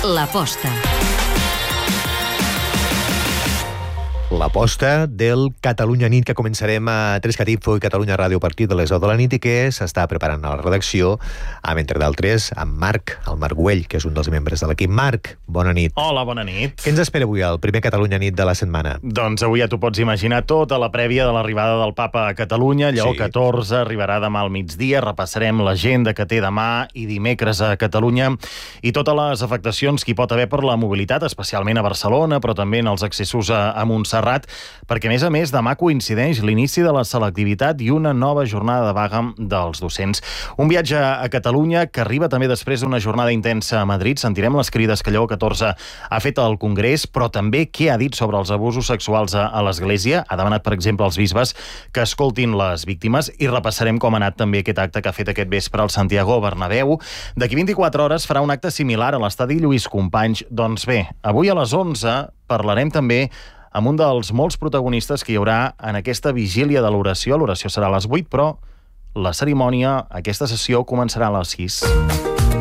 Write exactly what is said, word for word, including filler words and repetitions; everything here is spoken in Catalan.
L'aposta. L'aposta del Catalunya Nit, que començarem a Tres Catifo i Catalunya Ràdio a partir de les deu de la nit i que s'està preparant a la redacció amb, entre d'altres, amb Marc, el Marc Güell, que és un dels membres de l'equip. Marc, bona nit. Hola, bona nit. Què ens espera avui, el primer Catalunya Nit de la setmana? Doncs avui ja t'ho pots imaginar tota la prèvia de l'arribada del Papa a Catalunya. Lleó Sí. catorze arribarà demà al migdia. Repassarem l'agenda que té demà i dimecres a Catalunya i totes les afectacions que hi pot haver per la mobilitat, especialment a Barcelona, però també en els accessos a, a Montserrat, perquè, a més a més, demà coincideix l'inici de la selectivitat i una nova jornada de vaga dels docents. Un viatge a Catalunya que arriba també després d'una jornada intensa a Madrid. Sentirem les crides que Lleó catorze ha fet al Congrés, però també què ha dit sobre els abusos sexuals a, a l'Església. Ha demanat, per exemple, als bisbes que escoltin les víctimes i repassarem com ha anat també aquest acte que ha fet aquest vespre al Santiago Bernabéu. D'aquí vint-i-quatre hores farà un acte similar a l'estadi Lluís Companys. Doncs bé, avui a les onze parlarem també amb un dels molts protagonistes que hi haurà en aquesta vigília de l'oració. L'oració serà a les vuit, però la cerimònia, aquesta sessió, començarà a les sis.